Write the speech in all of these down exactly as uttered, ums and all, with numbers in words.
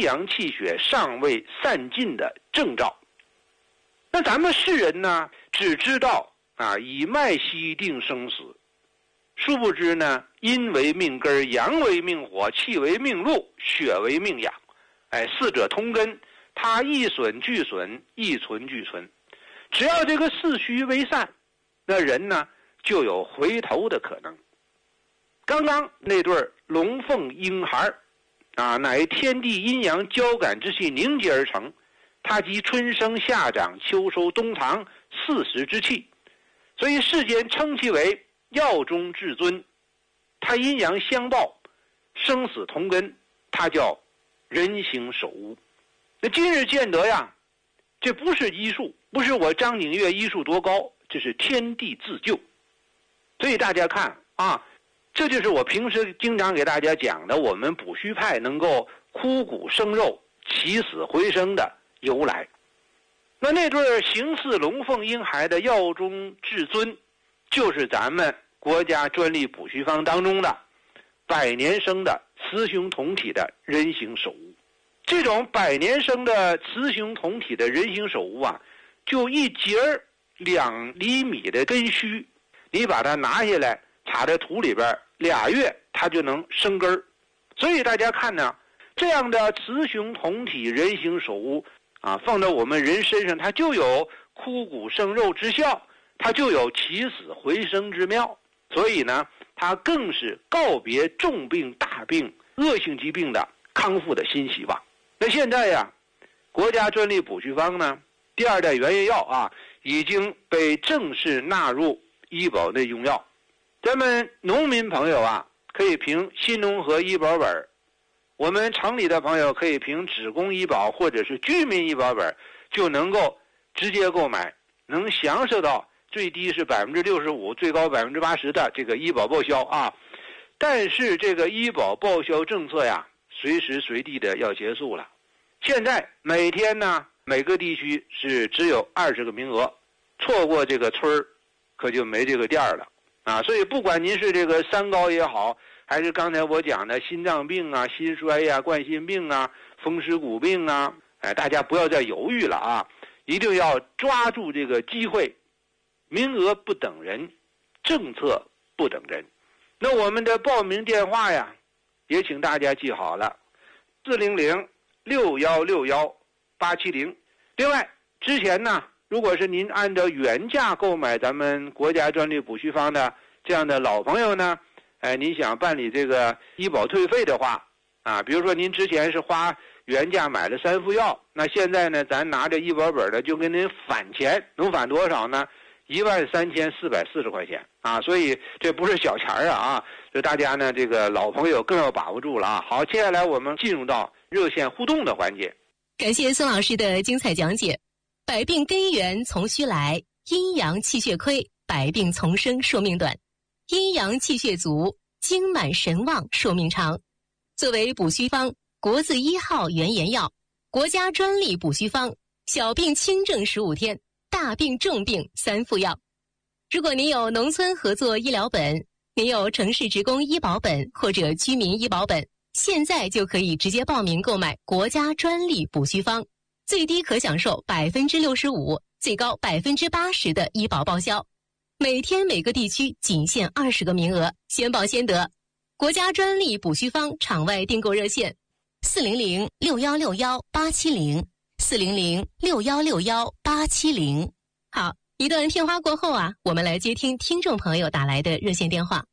阳气血尚未散尽的征兆。那咱们世人呢，只知道啊，以脉息定生死，殊不知呢，阴为命根，阳为命火，气为命路，血为命养，哎，四者同根，它一损俱损，一存俱存。只要这个四虚为散，那人呢就有回头的可能。刚刚那对龙凤婴孩啊，乃天地阴阳交感之气凝结而成，它集春生夏长秋收冬藏四时之气，所以世间称其为药中至尊。它阴阳相报，生死同根，它叫人形守屋。那今日见得呀，这不是医术，不是我张景岳医术多高，这是天地自救。所以大家看啊，这就是我平时经常给大家讲的，我们补虚派能够枯骨生肉、起死回生的由来。那那对形似龙凤婴孩的药中至尊，就是咱们国家专利补虚方当中的百年生的雌雄同体的人形手屋。这种百年生的雌雄同体的人形手屋啊，就一节两厘米的根须，你把它拿下来插在土里边，俩月它就能生根儿。所以大家看呢，这样的雌雄同体人形手屋啊，放到我们人身上，它就有枯骨生肉之效，它就有起死回生之妙。所以呢，它更是告别重病大病恶性疾病的康复的新希望。那现在呀，国家专利补虚方呢，第二代原研药啊，已经被正式纳入医保内用药。咱们农民朋友啊，可以凭新农合医保本；我们城里的朋友可以凭职工医保或者是居民医保本，就能够直接购买，能享受到最低是百分之六十五，最高百分之八十的这个医保报销啊。但是这个医保报销政策呀，随时随地的要结束了。现在每天呢，每个地区是只有二十个名额，错过这个村儿，可就没这个店了啊！所以不管您是这个三高也好，还是刚才我讲的心脏病啊、心衰呀、啊、冠心病啊、风湿骨病啊，哎，大家不要再犹豫了啊！一定要抓住这个机会，名额不等人，政策不等人。那我们的报名电话呀，也请大家记好了，四零零六幺六幺八七零。另外，之前呢，如果是您按照原价购买咱们国家专利补虚方的这样的老朋友呢，哎，您想办理这个医保退费的话啊，比如说您之前是花原价买了三副药，那现在呢，咱拿着医保本的就给您返钱，能返多少呢？一万三千四百四十块钱啊！所以这不是小钱儿啊啊！所以大家呢，这个老朋友更要把握住了啊！好，接下来我们进入到热线互动的环节。 感谢孙老师的精彩讲解。百病根源从虚来，阴阳气血亏，百病丛生，寿命短；阴阳气血足，精满神旺，寿命长。作为补虚方国字一号原研药，国家专利补虚方，小病轻症十五天，大病重病三副药。如果您有农村合作医疗本，您有城市职工医保本或者居民医保本，现在就可以直接报名购买国家专利补虚方，最低可享受百分之六十五，最高百分之八十的医保报销。每天每个地区仅限二十个名额，先报先得。国家专利补虚方场外订购热线：四零零六幺六幺八七零。四零零六幺六幺八七零。好，一段片花过后啊，我们来接听听众朋友打来的热线电话。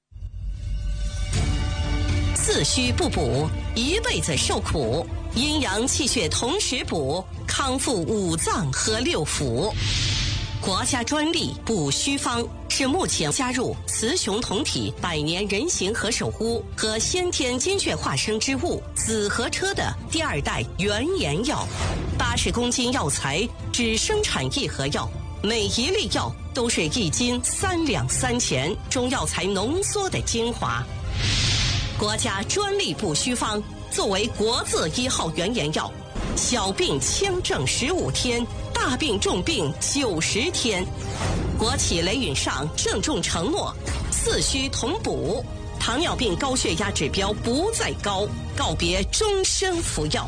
四虚不补，一辈子受苦；阴阳气血同时补，康复五脏和六腑。国家专利补虚方是目前加入雌雄同体百年人形和手屋和先天精血化生之物紫河车的第二代原研药，八十公斤药材只生产一盒药，每一粒药都是一斤三两三钱中药材浓缩的精华。国家专利补虚方作为国字一号原研药，小病轻症十五天，大病重病九十天。国企雷允上郑重承诺，四虚同补，糖尿病高血压指标不再高，告别终身服药。